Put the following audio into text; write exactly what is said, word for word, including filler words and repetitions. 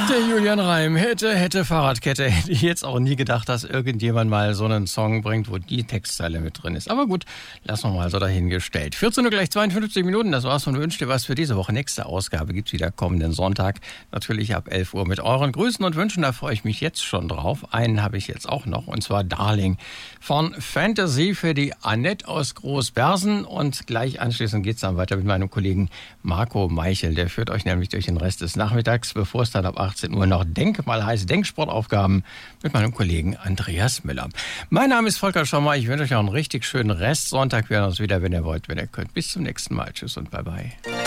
Der Julian Reim hätte, hätte Fahrradkette, hätte ich jetzt auch nie gedacht, dass irgendjemand mal so einen Song bringt, wo die Textzeile mit drin ist. Aber gut, lassen wir mal so dahingestellt. vierzehn Uhr gleich zweiundfünfzig Minuten, das war's von Wünsch dir was für diese Woche. Nächste Ausgabe gibt's wieder kommenden Sonntag, natürlich ab elf Uhr mit euren Grüßen und Wünschen, da freue ich mich jetzt schon drauf. Einen habe ich jetzt auch noch, und zwar Darling von Fantasy für die Annette aus Großbersen, und gleich anschließend geht's dann weiter mit meinem Kollegen Marco Meichel. Der führt euch nämlich durch den Rest des Nachmittags, bevor es dann ab achtzehn Uhr noch Denkmal heißt Denksportaufgaben mit meinem Kollegen Andreas Müller. Mein Name ist Volker Schommer. Ich wünsche euch auch einen richtig schönen Restsonntag. Wir hören uns wieder, wenn ihr wollt, wenn ihr könnt. Bis zum nächsten Mal. Tschüss und bye bye.